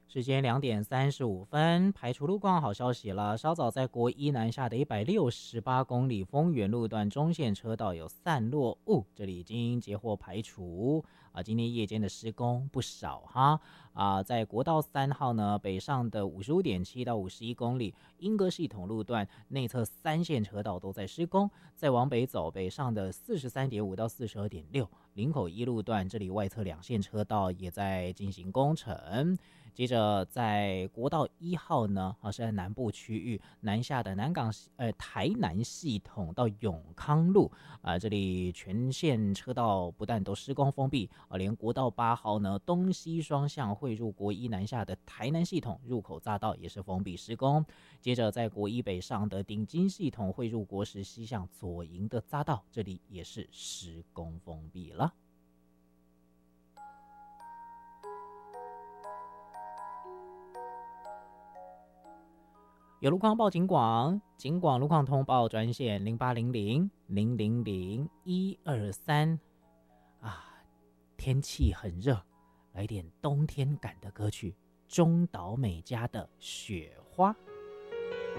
时间2点35分，排除路况好消息了。稍早在国一南下的168公里丰原路段中线车道有散落物，这里已经截获排除啊。今天夜间的施工不少哈啊，在国道3号呢北上的55.7到51公里莺歌系统路段内侧3线车道都在施工，再往北走北上的43.5到42.6林口一路段这里外侧2线车道也在进行工程。接着在国道1号呢，是在南部区域南下的台南系统到永康路这里全线车道不但都施工封闭连国道8号呢东西双向汇入国一南下的台南系统入口匝道也是封闭施工。接着在国一北上的顶金系统汇入国十西向左营的匝道，这里也是施工封闭了。有路况报警广，警广路况通报专线0800-000-123天气很热，来点冬天感的歌曲，中岛美嘉的《雪花》。